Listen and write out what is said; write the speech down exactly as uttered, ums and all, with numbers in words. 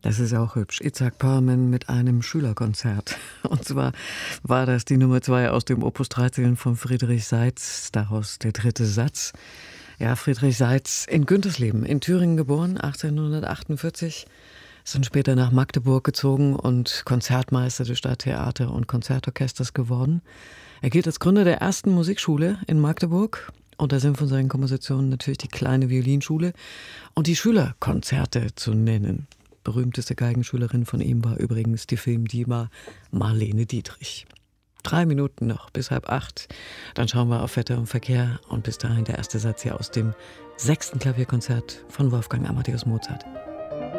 Das ist auch hübsch. Itzhak Perlman mit einem Schülerkonzert. Und zwar war das die Nummer zwei aus dem Opus dreizehn von Friedrich Seitz, daraus der dritte Satz. Ja, Friedrich Seitz in Güntersleben, in Thüringen geboren, achtzehnhundertachtundvierzig, ist dann später nach Magdeburg gezogen und Konzertmeister des Stadttheater- und Konzertorchesters geworden. Er gilt als Gründer der ersten Musikschule in Magdeburg. Und da sind von seinen Kompositionen natürlich die kleine Violinschule und die Schülerkonzerte zu nennen. Berühmteste Geigenschülerin von ihm war übrigens die Filmdiva Marlene Dietrich. Drei Minuten noch bis halb acht. Dann schauen wir auf Wetter und Verkehr. Und bis dahin der erste Satz hier aus dem sechsten Klavierkonzert von Wolfgang Amadeus Mozart.